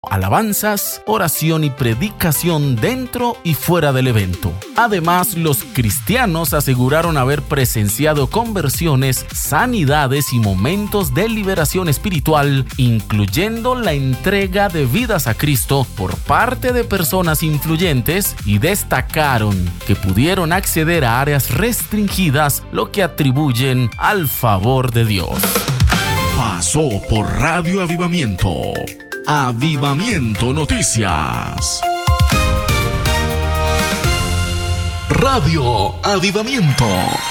alabanzas, oración y predicación dentro y fuera del evento. Además, los cristianos aseguraron haber presenciado conversiones, sanidades y momentos de liberación espiritual, incluyendo la entrega de vidas a Cristo por parte de personas influyentes, y destacaron que pudieron acceder a áreas restringidas, lo que atribuyen al favor de Dios. Pasó por Radio Avivamiento. Avivamiento Noticias. Radio Avivamiento.